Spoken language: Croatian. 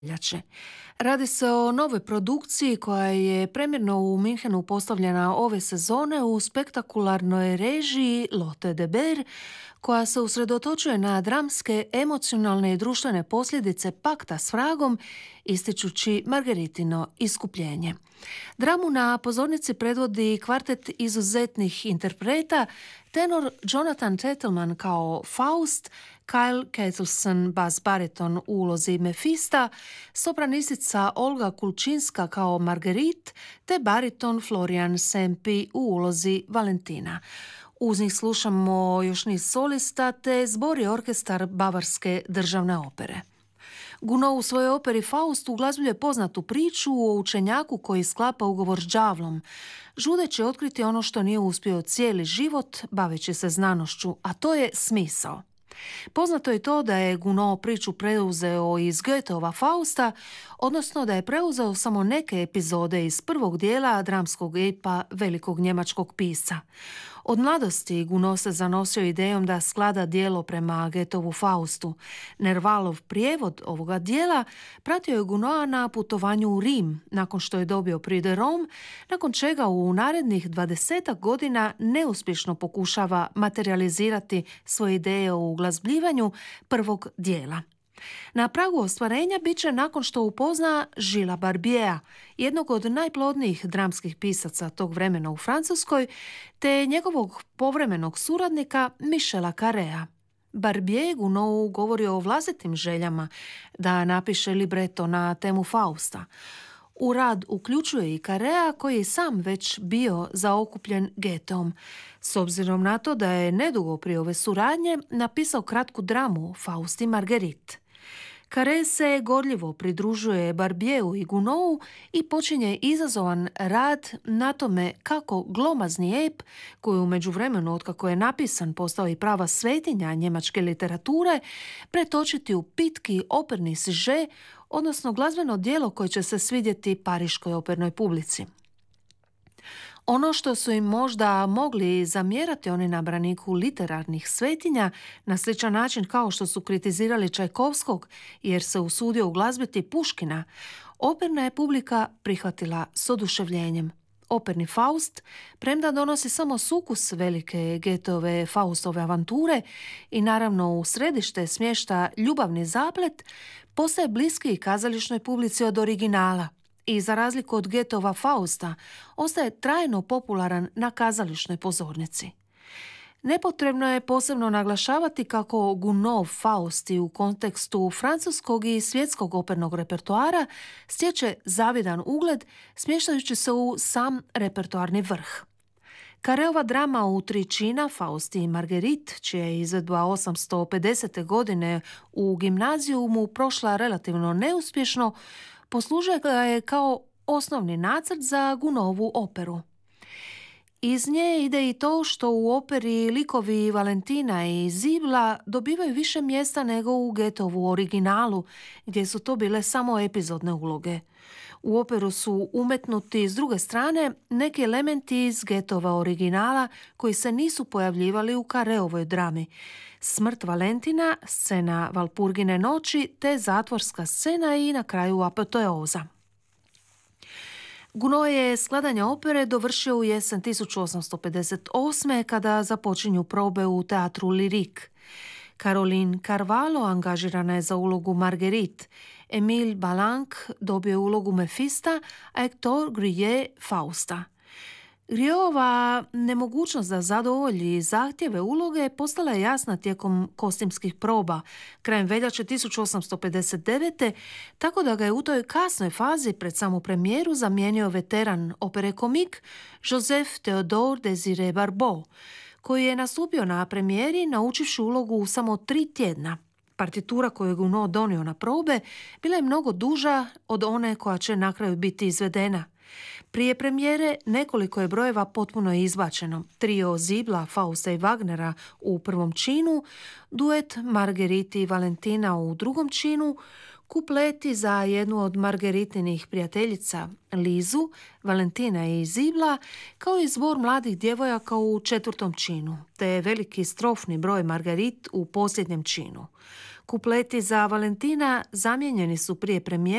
veljače. Radi se o novoj produkciji koja je premjerno u Minhenu postavljena ove sezone u spektakularnoj režiji Lotte de Beer, koja se usredotočuje na dramske, emocionalne i društvene posljedice pakta s vragom, ističući Margeritino iskupljenje. Dramu na pozornici predvodi kvartet izuzetnih interpreta, tenor Jonathan Tetelman kao Faust, Kyle Kettleson, bas bariton u ulozi Mefista, sopranistica Olga Kulčinska kao Marguerite, te bariton Florian Sempi u ulozi Valentina. Uz njih slušamo još niz solista te zbor i orkestar Bavarske državne opere. Gounod u svojoj operi Faust uglazbljuje poznatu priču o učenjaku koji sklapa ugovor s đavlom. Žudeći otkriti ono što nije uspio cijeli život, baveći se znanošću, a to je smisao. Poznato je to da je Gounod priču preuzeo iz Goetheova Fausta, odnosno da je preuzeo samo neke epizode iz prvog dijela dramskog epa velikog njemačkog pisca. Od mladosti Gounod se zanosio idejom da sklada dijelo prema Goetheovu Faustu. Nervalov prijevod ovoga dijela pratio je Gounoda na putovanju u Rim, nakon što je dobio Prix de Rome, nakon čega u narednih 20 godina neuspješno pokušava materializirati svoje ideje o uglazbljivanju prvog dijela. Na pragu ostvarenja bit će nakon što upozna Gilesa Barbiera, jednog od najplodnijih dramskih pisaca tog vremena u Francuskoj, te njegovog povremenog suradnika Michela Carrea. Barbier Gounodu govori o vlastitim željama da napiše libreto na temu Fausta. U rad uključuje i Carrea koji je sam već bio zaokupljen Goetheom, s obzirom na to da je nedugo prije ove suradnje napisao kratku dramu Faust i Marguerite. Carrea se gorljivo pridružuje Barbieru i Gounodu i počinje izazovan rad na tome kako glomazni ep, koji u međuvremenu otkako je napisan postao i prava svetinja njemačke literature, pretočiti u pitki operni siže, odnosno glazbeno djelo koje će se svidjeti pariškoj opernoj publici. Ono što su im možda mogli zamjerati oni na braniku literarnih svetinja na sličan način kao što su kritizirali Čajkovskog jer se usudio uglazbiti Puškina, operna je publika prihvatila s oduševljenjem. Operni Faust, premda donosi samo sukus velike Goetheove Faustove avanture i naravno u središte smješta ljubavni zaplet, postaje bliski kazališnoj publici od originala i za razliku od Goetheova Fausta ostaje trajno popularan na kazališnoj pozornici. Nepotrebno je posebno naglašavati kako Gounodov Faust i u kontekstu francuskog i svjetskog opernog repertoara stječe zavidan ugled smještajući se u sam repertoarni vrh. Carreova drama u 3 čina Faust i Marguerite, čija je izvedba 850. godine u gimnaziju mu prošla relativno neuspješno, poslužuje ga je kao osnovni nacrt za Gounodovu operu. Iz nje ide i to što u operi likovi Valentina i Zibla dobivaju više mjesta nego u Goetheovu originalu, gdje su to bile samo epizodne uloge. U operu su umetnuti s druge strane neki elementi iz Goetheova originala koji se nisu pojavljivali u Carreovoj drami. Smrt Valentina, scena Valpurgine noći te zatvorska scena i na kraju apoteoza. Gounod je skladanje opere dovršio u jesen 1858. kada započinju probe u teatru Lirik. Caroline Carvalho angažirana je za ulogu Marguerite, Emile Balanc dobio je ulogu Mefista, a Hector Gruyère Fausta. Gruyèova nemogućnost da zadovolji zahtjeve uloge postala je jasna tijekom kostimskih proba krajem veljače 1859. tako da ga je u toj kasnoj fazi pred samu premijeru zamijenio veteran opere komik Joseph Théodore Désiré Barbeau, koji je nastupio na premijeri naučivši ulogu u samo 3 tjedna. Partitura koju je Gounod donio na probe bila je mnogo duža od one koja će na kraju biti izvedena. Prije premijere nekoliko je brojeva potpuno izbačeno. Trio Zibla, Fausta i Wagnera u prvom činu, duet Marguerite i Valentina u drugom činu, kupleti za jednu od Margueritinih prijateljica Lizu, Valentina i Zibla, kao i zbor mladih djevojaka u 4. činu, te veliki strofni broj Marguerite u posljednjem činu. Kupleti za Valentina zamijenjeni su prije premijere